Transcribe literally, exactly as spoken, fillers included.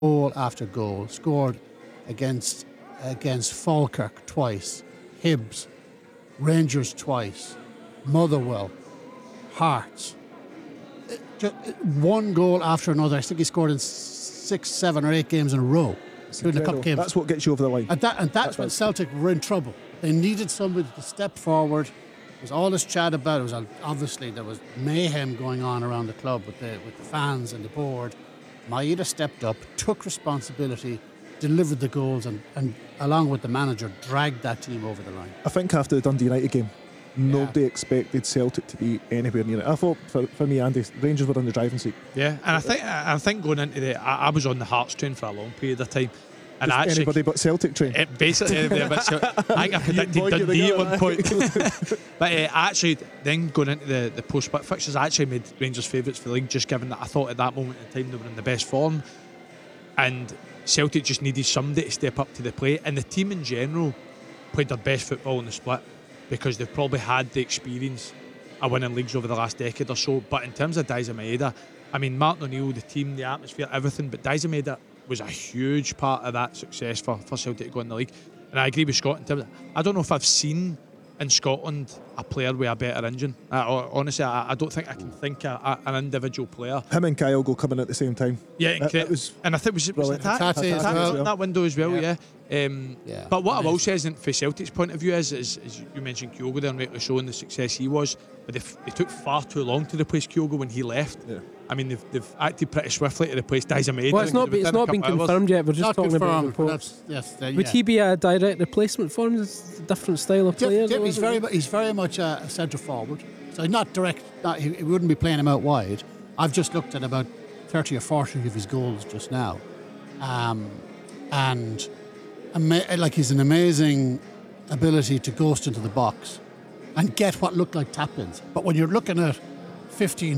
goal after goal, scored against against Falkirk twice, Hibs, Rangers twice, Motherwell, Hearts. It- ju- it- One goal after another. I think he scored in six, seven, or eight games in a row, including the cup Incredible. games. That's what gets you over the line. And that and that's, That's when right. Celtic were in trouble. They needed somebody to step forward. There was all this chat about it. Was obviously there was mayhem going on around the club with the with the fans and the board. Maeda stepped up, took responsibility, delivered the goals, and, and along with the manager, dragged that team over the line. I think after the Dundee United game, nobody expected Celtic to be anywhere near it. I thought, for, for me, Andy, Rangers were in the driving seat. Yeah, and I think I think going into the, I, I was on the Hearts train for a long period of time, and Just I actually, anybody but Celtic train. it basically, anybody but Cel- I think I predicted boy, get Dundee at together, one point. But uh, actually, then going into the, the post-split fixtures, I actually made Rangers favourites for the league, just given that I thought at that moment in time they were in the best form, and Celtic just needed somebody to step up to the plate, and the team in general played their best football in the split because they've probably had the experience of winning leagues over the last decade or so. But in terms of Daizen Maeda, I mean, Martin O'Neill, the team, the atmosphere, everything, but Daizen Maeda was a huge part of that success for, for Celtic to go in the league. And I agree with Scott in terms of, I don't know if I've seen in Scotland a player with a better engine. I, honestly, I, I don't think I can think of a, an individual player. Him and Kyle go coming at the same time. Yeah, That- that incre- was and I think was, was it brilliant. that, Hatate as that, well. that window as well, yeah. Yeah. Um, Yeah, but what I will amazing. say is, from Celtic's point of view, is, is, is you mentioned Kyogo there and rightly showing the success he was, but they, f- they took far too long to replace Kyogo when he left. Yeah. I mean, they've, they've acted pretty swiftly to replace Daizen Maeda. Well, it's not, be, it's within a not been couple of hours. confirmed yet. We're just Not talking about confirmed, but reports. that's, yes, uh, Would yeah. he be a direct replacement for him? It's a different style of Dip- player. Dip, though, he's isn't very it? mu- he's very much a, a centre forward, so not direct. Not, he, he wouldn't be playing him out wide. I've just looked at about thirty or forty of his goals just now, um, and ama- like he's an amazing ability to ghost into the box and get what look like tap ins. But when you're looking at fifteen,